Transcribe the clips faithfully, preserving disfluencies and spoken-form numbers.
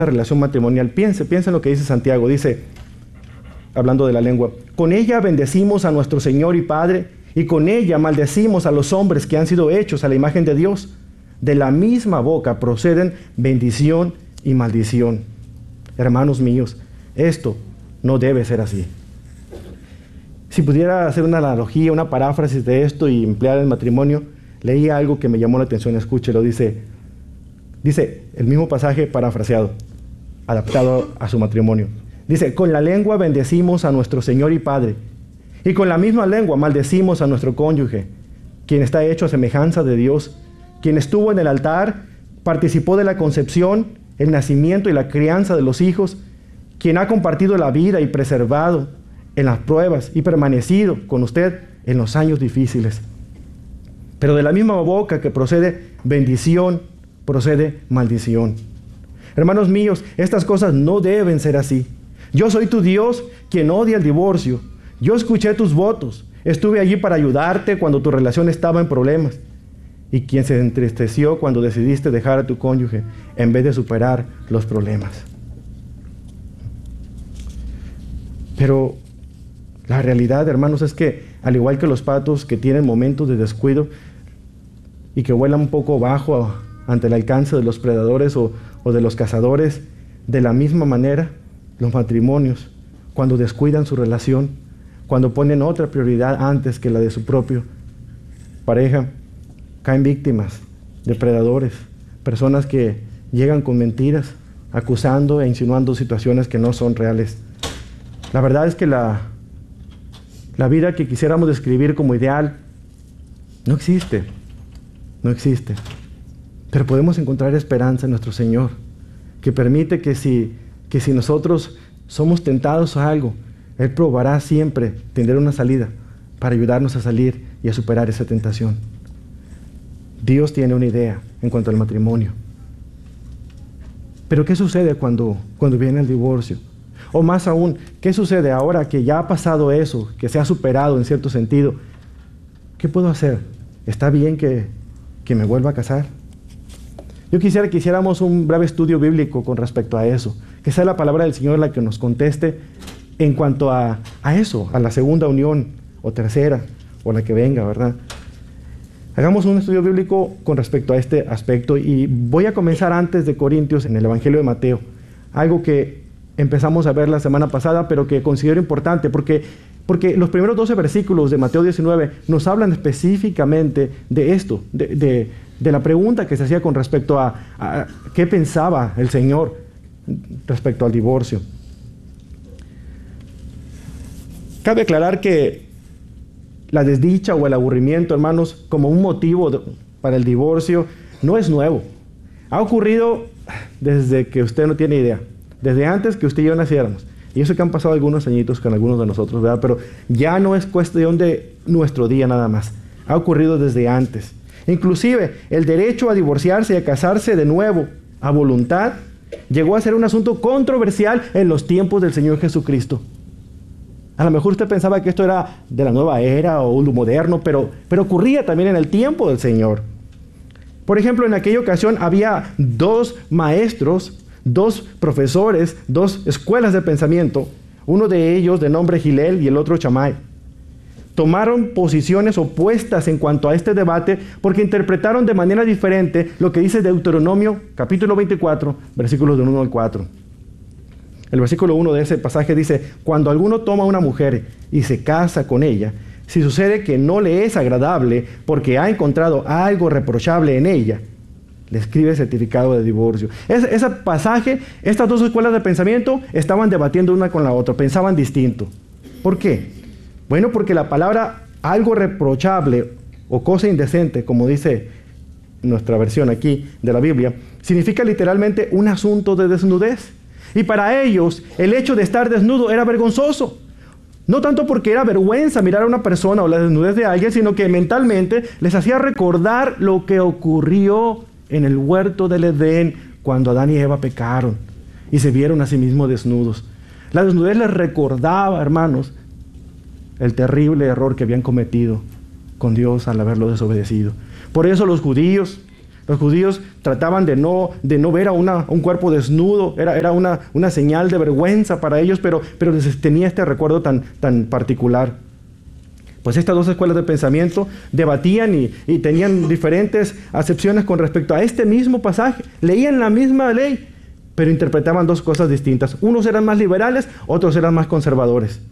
relación matrimonial. Piense, piense en lo que dice Santiago. Dice, hablando de la lengua, con ella bendecimos a nuestro Señor y Padre, y con ella maldecimos a los hombres que han sido hechos a la imagen de Dios. De la misma boca proceden bendición y maldición. Hermanos míos, esto no debe ser así. Si pudiera hacer una analogía, una paráfrasis de esto y emplear el matrimonio, leí algo que me llamó la atención, escúchelo, dice, dice el mismo pasaje parafraseado, adaptado a su matrimonio. Dice, con la lengua bendecimos a nuestro Señor y Padre, y con la misma lengua maldecimos a nuestro cónyuge, quien está hecho a semejanza de Dios, quien estuvo en el altar, participó de la concepción, el nacimiento y la crianza de los hijos, quien ha compartido la vida y preservado en las pruebas y permanecido con usted en los años difíciles. Pero de la misma boca que procede bendición, procede maldición. Hermanos míos, estas cosas no deben ser así. Yo soy tu Dios, quien odia el divorcio. Yo escuché tus votos. Estuve allí para ayudarte cuando tu relación estaba en problemas. Y quien se entristeció cuando decidiste dejar a tu cónyuge en vez de superar los problemas. Pero la realidad, hermanos, es que al igual que los patos que tienen momentos de descuido y que vuelan un poco bajo ante el alcance de los predadores o, o de los cazadores, de la misma manera, los matrimonios, cuando descuidan su relación, cuando ponen otra prioridad antes que la de su propio pareja, caen víctimas de predadores, personas que llegan con mentiras, acusando e insinuando situaciones que no son reales. La verdad es que la, la vida que quisiéramos describir como ideal no existe, no existe. Pero podemos encontrar esperanza en nuestro Señor, que permite que si, que si nosotros somos tentados a algo, Él probará siempre tener una salida para ayudarnos a salir y a superar esa tentación. Dios tiene una idea en cuanto al matrimonio. Pero ¿qué sucede cuando, cuando viene el divorcio? O más aún, ¿qué sucede ahora que ya ha pasado eso, que se ha superado en cierto sentido? ¿Qué puedo hacer? ¿Está bien que, que me vuelva a casar? Yo quisiera que hiciéramos un breve estudio bíblico con respecto a eso, que sea la palabra del Señor la que nos conteste en cuanto a, a eso, a la segunda unión, o tercera, o la que venga, ¿verdad? Hagamos un estudio bíblico con respecto a este aspecto y voy a comenzar antes de Corintios en el Evangelio de Mateo, algo que empezamos a ver la semana pasada, pero que considero importante porque, porque los primeros doce versículos de Mateo diecinueve nos hablan específicamente de esto, de, de, de la pregunta que se hacía con respecto a, a qué pensaba el Señor respecto al divorcio. Cabe aclarar que la desdicha o el aburrimiento, hermanos, como un motivo de, para el divorcio, no es nuevo. Ha ocurrido desde que usted no tiene idea, desde antes que usted y yo naciéramos. Y eso que han pasado algunos añitos con algunos de nosotros, ¿verdad? Pero ya no es cuestión de nuestro día nada más. Ha ocurrido desde antes. Inclusive, el derecho a divorciarse y a casarse de nuevo, a voluntad, llegó a ser un asunto controversial en los tiempos del Señor Jesucristo. A lo mejor usted pensaba que esto era de la nueva era o lo moderno, pero, pero ocurría también en el tiempo del Señor. Por ejemplo, en aquella ocasión había dos maestros, dos profesores, dos escuelas de pensamiento, uno de ellos de nombre Gilel y el otro Chamay. Tomaron posiciones opuestas en cuanto a este debate porque interpretaron de manera diferente lo que dice Deuteronomio capítulo veinticuatro, versículos del uno al cuatro. El versículo uno de ese pasaje dice, cuando alguno toma a una mujer y se casa con ella, si sucede que no le es agradable porque ha encontrado algo reprochable en ella, le escribe certificado de divorcio. Es, ese pasaje, estas dos escuelas de pensamiento estaban debatiendo una con la otra, pensaban distinto. ¿Por qué? Bueno, porque la palabra algo reprochable o cosa indecente, como dice nuestra versión aquí de la Biblia, significa literalmente un asunto de desnudez. Y para ellos, el hecho de estar desnudo era vergonzoso. No tanto porque era vergüenza mirar a una persona o la desnudez de alguien, sino que mentalmente les hacía recordar lo que ocurrió en el huerto del Edén cuando Adán y Eva pecaron y se vieron a sí mismos desnudos. La desnudez les recordaba, hermanos, el terrible error que habían cometido con Dios al haberlo desobedecido. Por eso los judíos, Los judíos trataban de no, de no ver a, una, a un cuerpo desnudo, era, era una, una señal de vergüenza para ellos, pero, pero les tenía este recuerdo tan, tan particular. Pues estas dos escuelas de pensamiento debatían y, y tenían diferentes acepciones con respecto a este mismo pasaje. Leían la misma ley, pero interpretaban dos cosas distintas. Unos eran más liberales, otros eran más conservadores.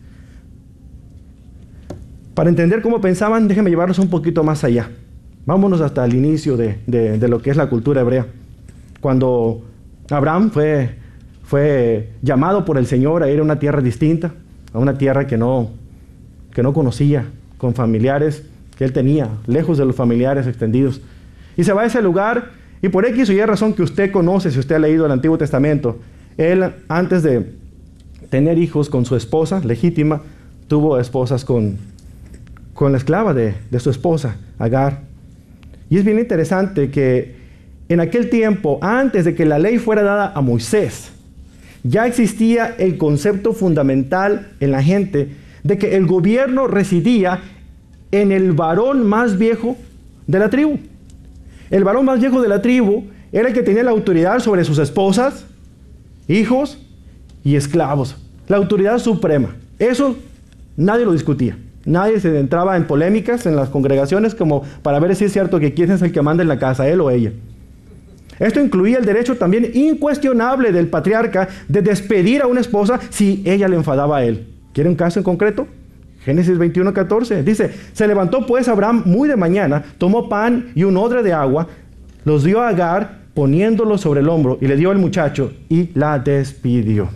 Para entender cómo pensaban, déjenme llevarlos un poquito más allá. Vámonos hasta el inicio de, de, de lo que es la cultura hebrea. Cuando Abraham fue, fue llamado por el Señor a ir a una tierra distinta, a una tierra que no, que no conocía, con familiares que él tenía, lejos de los familiares extendidos. Y se va a ese lugar, y por X o Y razón que usted conoce, si usted ha leído el Antiguo Testamento, él, antes de tener hijos con su esposa legítima, tuvo esposas con, con la esclava de, de su esposa, Agar. Y es bien interesante que en aquel tiempo, antes de que la ley fuera dada a Moisés, ya existía el concepto fundamental en la gente de que el gobierno residía en el varón más viejo de la tribu. El varón más viejo de la tribu era el que tenía la autoridad sobre sus esposas, hijos y esclavos. La autoridad suprema. Eso nadie lo discutía. Nadie se entraba en polémicas en las congregaciones como para ver si es cierto que quién es el que manda en la casa, él o ella. Esto incluía el derecho también incuestionable del patriarca de despedir a una esposa si ella le enfadaba a él. ¿Quiere un caso en concreto? Génesis veintiuno, catorce. Dice, se levantó pues Abraham muy de mañana, tomó pan y un odre de agua, los dio a Agar, poniéndolos sobre el hombro, y le dio al muchacho, y la despidió.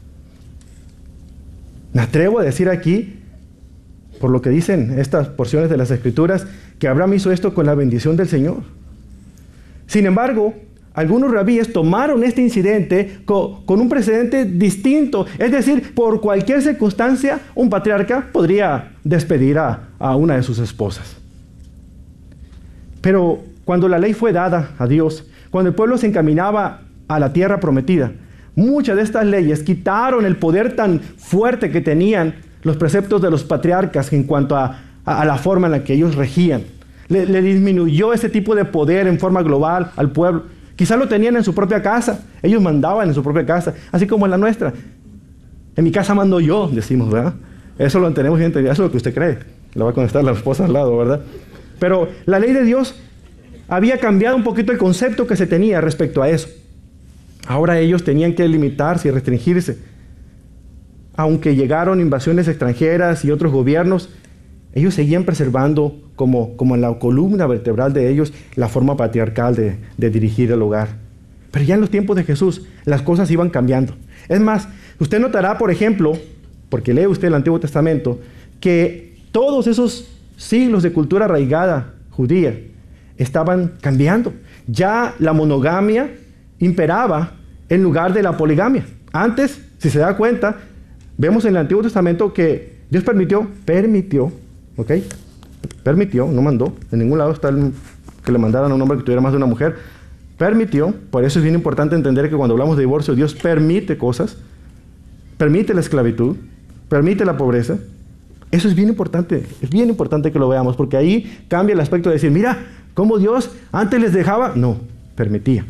Me atrevo a decir aquí, por lo que dicen estas porciones de las Escrituras, que Abraham hizo esto con la bendición del Señor. Sin embargo, algunos rabíes tomaron este incidente con, con un precedente distinto. Es decir, por cualquier circunstancia, un patriarca podría despedir a, a una de sus esposas. Pero cuando la ley fue dada a Dios, cuando el pueblo se encaminaba a la tierra prometida, muchas de estas leyes quitaron el poder tan fuerte que tenían los preceptos de los patriarcas en cuanto a, a, a la forma en la que ellos regían. Le, le disminuyó ese tipo de poder en forma global al pueblo. Quizá lo tenían en su propia casa. Ellos mandaban en su propia casa, así como en la nuestra. En mi casa mando yo, decimos, ¿verdad? Eso lo tenemos bien entendido. Eso es lo que usted cree. Le va a contestar la esposa al lado, ¿verdad? Pero la ley de Dios había cambiado un poquito el concepto que se tenía respecto a eso. Ahora ellos tenían que limitarse y restringirse. Aunque llegaron invasiones extranjeras y otros gobiernos, ellos seguían preservando como, como en la columna vertebral de ellos la forma patriarcal de, de dirigir el hogar. Pero ya en los tiempos de Jesús las cosas iban cambiando. Es más, usted notará, por ejemplo, porque lee usted el Antiguo Testamento, que todos esos siglos de cultura arraigada judía estaban cambiando. Ya la monogamia imperaba en lugar de la poligamia. Antes, si se da cuenta, vemos en el Antiguo Testamento que Dios permitió, permitió, ¿ok? Permitió, no mandó. En ningún lado está el, que le mandaran a un hombre que tuviera más de una mujer. Permitió, por eso es bien importante entender que cuando hablamos de divorcio, Dios permite cosas, permite la esclavitud, permite la pobreza. Eso es bien importante, es bien importante que lo veamos, porque ahí cambia el aspecto de decir, mira, cómo Dios antes les dejaba, no, permitía.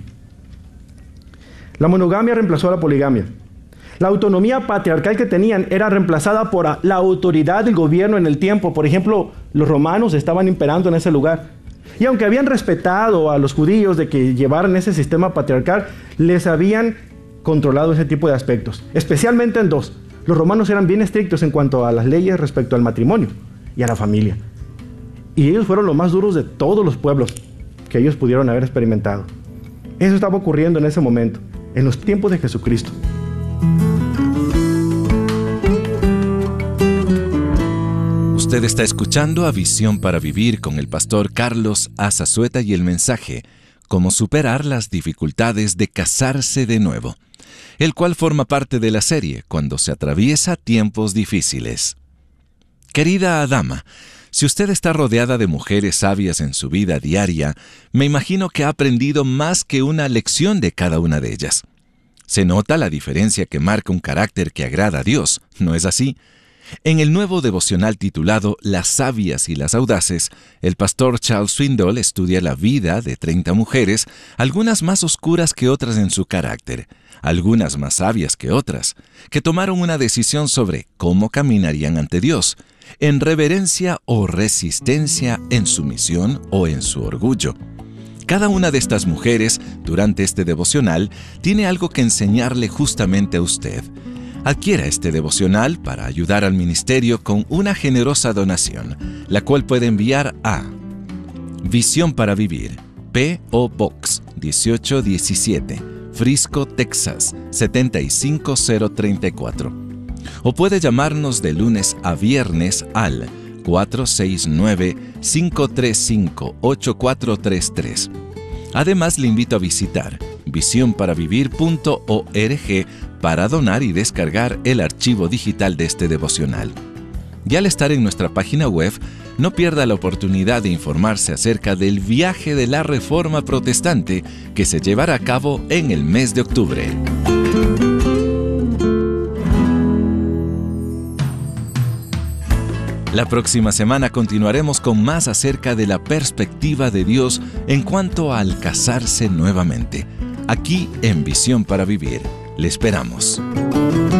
La monogamia reemplazó a la poligamia. La autonomía patriarcal que tenían era reemplazada por la autoridad del gobierno en el tiempo. Por ejemplo, los romanos estaban imperando en ese lugar. Y aunque habían respetado a los judíos de que llevaran ese sistema patriarcal, les habían controlado ese tipo de aspectos, especialmente en dos. Los romanos eran bien estrictos en cuanto a las leyes respecto al matrimonio y a la familia. Y ellos fueron los más duros de todos los pueblos que ellos pudieron haber experimentado. Eso estaba ocurriendo en ese momento, en los tiempos de Jesucristo. Usted está escuchando a Visión para Vivir con el pastor Carlos Azazueta y el mensaje Cómo superar las dificultades de casarse de nuevo, el cual forma parte de la serie Cuando se atraviesa tiempos difíciles. Querida dama, si usted está rodeada de mujeres sabias en su vida diaria, me imagino que ha aprendido más que una lección de cada una de ellas. Se nota la diferencia que marca un carácter que agrada a Dios, ¿no es así? En el nuevo devocional titulado Las sabias y las audaces, el pastor Charles Swindoll estudia la vida de treinta mujeres, algunas más oscuras que otras en su carácter, algunas más sabias que otras, que tomaron una decisión sobre cómo caminarían ante Dios, en reverencia o resistencia, en sumisión o en su orgullo. Cada una de estas mujeres, durante este devocional, tiene algo que enseñarle justamente a usted. Adquiera este devocional para ayudar al ministerio con una generosa donación, la cual puede enviar a Visión para Vivir, P O Box dieciocho diecisiete, Frisco, Texas setenta y cinco cero treinta y cuatro. O puede llamarnos de lunes a viernes al cuatro seis nueve, cinco tres cinco, ocho cuatro tres tres. Además, le invito a visitar visión para vivir punto org para donar y descargar el archivo digital de este devocional. Y al estar en nuestra página web, no pierda la oportunidad de informarse acerca del viaje de la Reforma Protestante que se llevará a cabo en el mes de octubre. La próxima semana continuaremos con más acerca de la perspectiva de Dios en cuanto al casarse nuevamente. Aquí en Visión para Vivir. Le esperamos.